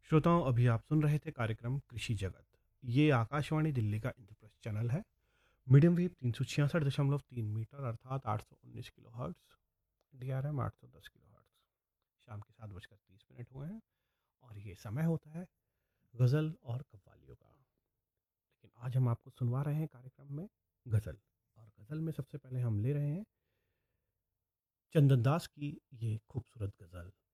श्रोताओं, अभी आप सुन रहे थे कार्यक्रम कृषि जगत। ये आकाशवाणी दिल्ली का इंद्रप्रस्थ चैनल है। मीडियम वेव 366.3 मीटर अर्थात 819 kilo hertz. DRM 810 kilo hertz. शाम के 7:30 हुए हैं और ये समय होता है गज़ल और कव्वालियों का। लेकिन आज हम आपको सुनवा रहे हैं कार्यक्रम में गज़ल। और गज़ल में सबसे पहले हम ले रहे हैं चंदन दास की ये खूबसूरत गज़ल।